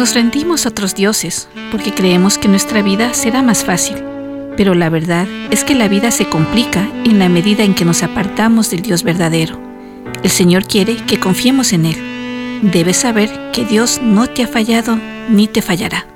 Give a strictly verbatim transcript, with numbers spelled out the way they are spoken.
Nos rendimos a otros dioses porque creemos que nuestra vida será más fácil, pero la verdad es que la vida se complica en la medida en que nos apartamos del Dios verdadero. El Señor quiere que confiemos en Él. Debes saber que Dios no te ha fallado ni te fallará.